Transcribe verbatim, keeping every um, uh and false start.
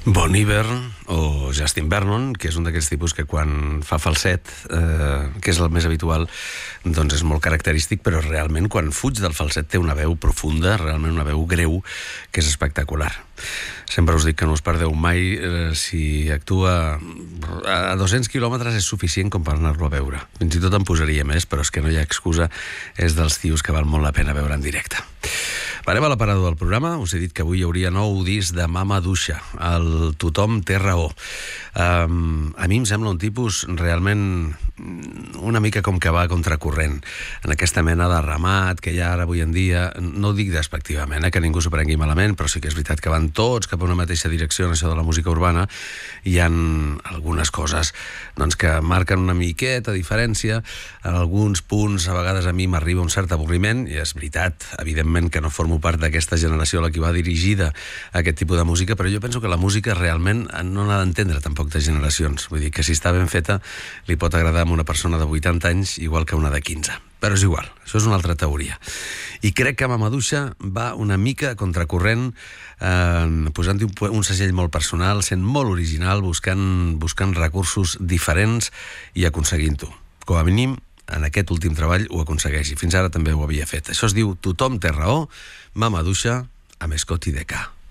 Bon Iver o Justin Vernon, que és un d'aquests tipus que quan fa falset, eh, que és el més habitual, doncs és molt característic, però realment quan fuig del falset té una veu profunda, realment una veu greu, que és espectacular. Sempre us dic que no us perdeu mai, eh, si actua a dos-cents quilòmetres és suficient com per anar-lo a veure. Fins i tot en posaria més, però és que no hi ha excusa, és dels tios que val molt la pena veure en directe. Parem a l'aparador del programa. Us he dit que avui hi hauria nou disc de Mama Duixa, el Tothom té raó. Um, a mi em sembla un tipus realment una mica com que va a contracorrent en aquesta mena de ramat que hi ha ara avui en dia. No ho dic despectivament, eh, que ningú s'ho prengui malament, però sí que és veritat que van tots cap a una mateixa direcció en això de la música urbana. Hi ha algunes coses doncs, que marquen una miqueta diferència. En alguns punts a vegades a mi m'arriba un cert avorriment, i és veritat, evidentment que no formo part d'aquesta generació a la que va dirigida aquest tipus de música, però jo penso que la música realment no n'ha d'entendre tampoc de generacions. Vull dir que si està ben feta li pot agradar a una persona de vuitanta anys igual que a una de quinze. Però és igual, això és una altra teoria. I crec que Mama Duixa va una mica contracorrent, eh, posant-hi un, un segell molt personal, sent molt original, buscant, buscant recursos diferents i aconseguint-ho. Com a mínim, en aquest últim treball ho aconsegueixi. Fins ara també ho havia fet. Això es diu Tothom té raó, Mama Duixa, amb Scotty D K.